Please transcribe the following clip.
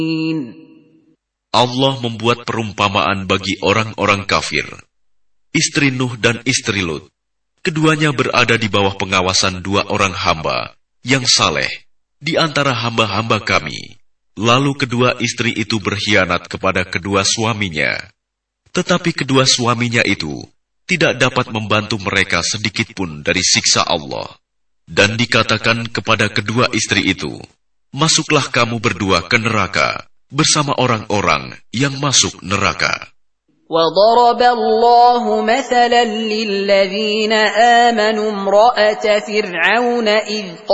Allah membuat perumpamaan bagi orang-orang kafir. Istri Nuh dan istri Lut, keduanya berada di bawah pengawasan dua orang hamba yang saleh di antara hamba-hamba kami. Lalu kedua istri itu berkhianat kepada kedua suaminya. Tetapi kedua suaminya itu tidak dapat membantu mereka sedikitpun dari siksa Allah. Dan dikatakan kepada kedua istri itu, masuklah kamu berdua ke neraka bersama orang-orang yang masuk neraka. وَضَرَبَ اللَّهُ مَثَلًا لِلَّذِينَ آمَنُوا امْرَأَتَ فِرْعَوْنَ إِذْ